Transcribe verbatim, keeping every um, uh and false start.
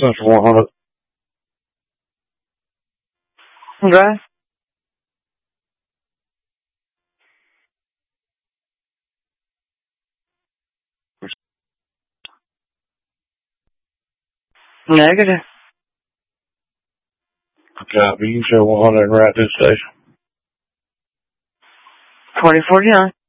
Central one hundred. Okay. Negative. Copy. You show one hundred right this station. twenty forty-nine.